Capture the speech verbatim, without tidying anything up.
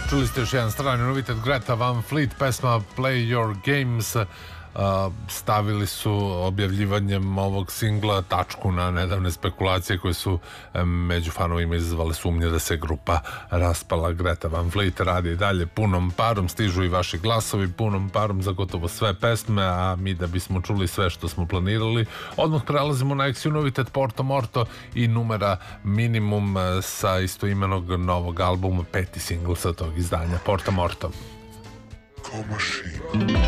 Čuli ste još jedan strani novitet, Greta Van Fleet, pesma Play Your Games. Uh, stavili su objavljivanjem ovog singla tačku na nedavne spekulacije koje su um, među fanovima izazvale sumnje da se grupa raspala. Greta Van Fleet radi dalje punom parom, stižu i vaši glasovi punom parom za gotovo sve pesme, a mi da bismo čuli sve što smo planirali, odmah prelazimo na Eksiju novitet Porto Morto i numera Minimum sa istoimenog novog albuma, peti singl sa tog izdanja, Porto Morto.